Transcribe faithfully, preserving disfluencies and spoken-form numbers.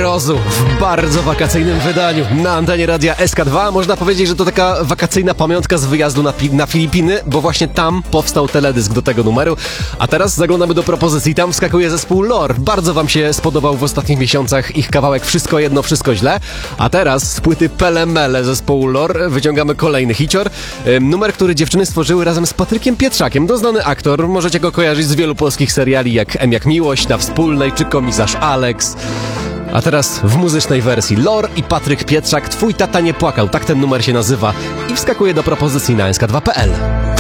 Mrozu w bardzo wakacyjnym wydaniu na antenie radia S K dwa. Można powiedzieć, że to taka wakacyjna pamiątka z wyjazdu na, na Filipiny, bo właśnie tam powstał teledysk do tego numeru. A teraz zaglądamy do propozycji. Tam wskakuje zespół Lore. Bardzo wam się spodobał w ostatnich miesiącach ich kawałek Wszystko jedno, wszystko źle. A teraz z płyty Pele Mele zespołu Lore wyciągamy kolejny hicior. Numer, który dziewczyny stworzyły razem z Patrykiem Pietrzakiem. To znany aktor. Możecie go kojarzyć z wielu polskich seriali jak M jak Miłość, Na Wspólnej czy Komisarz Alex. A teraz w muzycznej wersji Lore i Patryk Pietrzak. Twój tata nie płakał. Tak ten numer się nazywa i wskakuje do propozycji na S K dwa kropka P L.